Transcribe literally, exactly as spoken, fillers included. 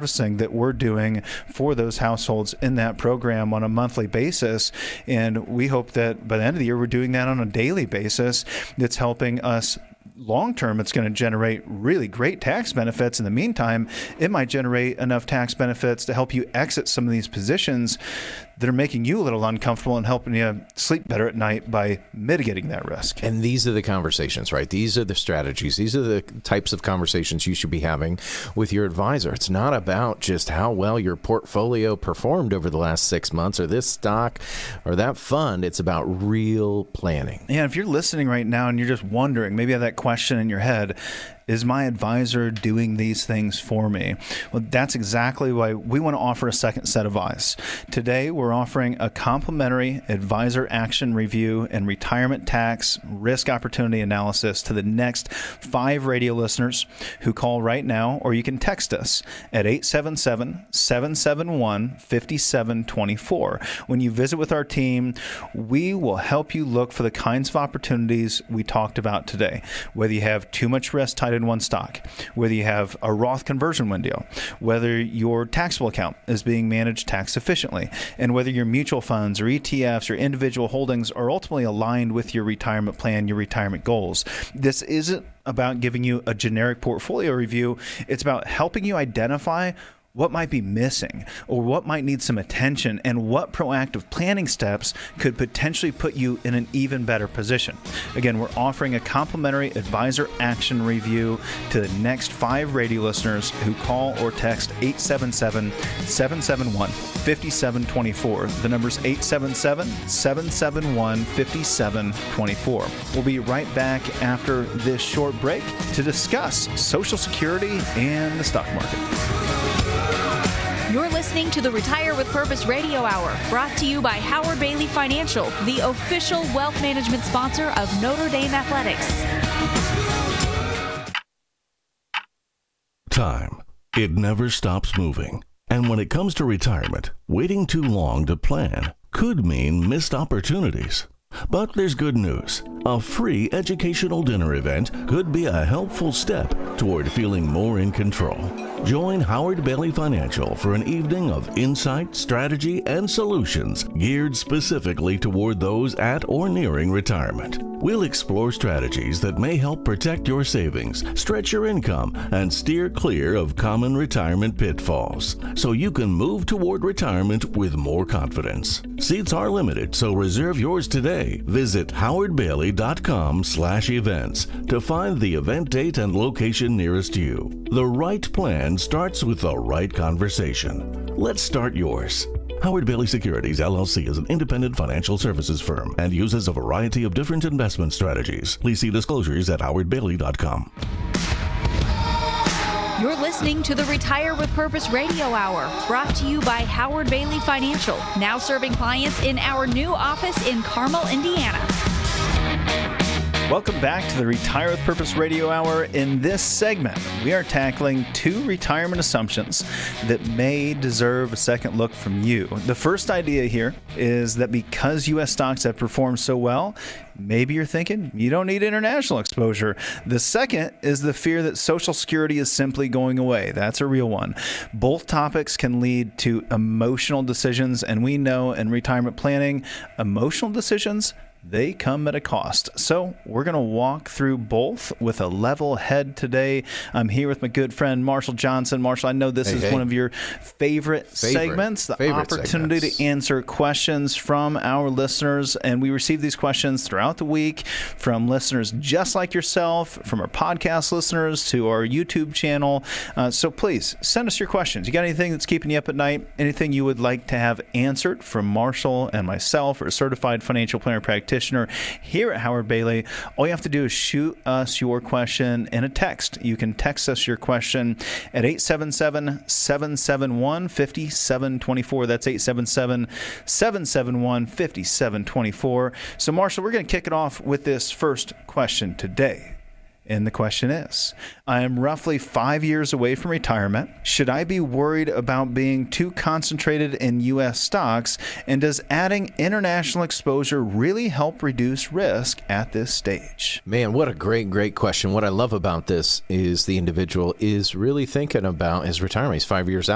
servicing that we're doing for those households in that program on a monthly basis. And we hope that by the end of the year, we're doing that on a daily basis. That's helping us. Long term, it's going to generate really great tax benefits. In the meantime, it might generate enough tax benefits to help you exit some of these positions that are making you a little uncomfortable and helping you sleep better at night by mitigating that risk. And these are the conversations, right? These are the strategies. These are the types of conversations you should be having with your advisor. It's not about just how well your portfolio performed over the last six months or this stock or that fund. It's about real planning. Yeah, if you're listening right now and you're just wondering, maybe you have that question in your head, is my advisor doing these things for me? Well, that's exactly why we want to offer a second set of eyes. Today, we're offering a complimentary advisor action review and retirement tax risk opportunity analysis to the next five radio listeners who call right now, or you can text us at eight seven seven, seven seven one, five seven two four. When you visit with our team, we will help you look for the kinds of opportunities we talked about today. Whether you have too much risk tied in one stock, whether you have a Roth conversion window, whether your taxable account is being managed tax efficiently, and whether your mutual funds or E T Fs or individual holdings are ultimately aligned with your retirement plan, your retirement goals. This isn't about giving you a generic portfolio review. It's about helping you identify what might be missing or what might need some attention and what proactive planning steps could potentially put you in an even better position. Again, we're offering a complimentary advisor action review to the next five radio listeners who call or text eight seven seven, seven seven one, five seven two four. The number's eight seven seven, seven seven one, five seven two four. We'll be right back after this short break to discuss Social Security and the stock market. You're listening to the Retire with Purpose Radio Hour, brought to you by Howard Bailey Financial, the official wealth management sponsor of Notre Dame Athletics. Time. It never stops moving. And when it comes to retirement, waiting too long to plan could mean missed opportunities. But there's good news. A free educational dinner event could be a helpful step toward feeling more in control. Join Howard Bailey Financial for an evening of insight, strategy, and solutions geared specifically toward those at or nearing retirement. We'll explore strategies that may help protect your savings, stretch your income, and steer clear of common retirement pitfalls, so you can move toward retirement with more confidence. Seats are limited, so reserve yours today. Visit howardbailey.com slash events to find the event date and location nearest you. The right plan starts with the right conversation. Let's start yours. Howard Bailey Securities, L L C is an independent financial services firm and uses a variety of different investment strategies. Please see disclosures at howard bailey dot com. You're listening to the Retire with Purpose Radio Hour, brought to you by Howard Bailey Financial, now serving clients in our new office in Carmel, Indiana. Welcome back to the Retire with Purpose Radio Hour. In this segment, we are tackling two retirement assumptions that may deserve a second look from you. The first idea here is that because U S stocks have performed so well, maybe you're thinking you don't need international exposure. The second is the fear that Social Security is simply going away. That's a real one. Both topics can lead to emotional decisions, and we know in retirement planning, emotional decisions, they come at a cost. So we're going to walk through both with a level head today. I'm here with my good friend, Marshall Johnson. Marshall, I know this hey, is hey. one of your favorite, favorite segments, the favorite opportunity segments. to answer questions from our listeners. And we receive these questions throughout the week from listeners just like yourself, from our podcast listeners to our YouTube channel. Uh, so please send us your questions. You got anything that's keeping you up at night? Anything you would like to have answered from Marshall and myself, or a certified financial planner practitioner here at Howard Bailey? All you have to do is shoot us your question in a text. You can text us your question at eight seven seven, seven seven one, five seven two four. That's eight seven seven, seven seven one, five seven two four. So, Marshall, we're going to kick it off with this first question today. And the question is, I am roughly five years away from retirement. Should I be worried about being too concentrated in U S stocks? And does adding international exposure really help reduce risk at this stage? Man, what a great, great question. What I love about this is the individual is really thinking about his retirement. He's five years out.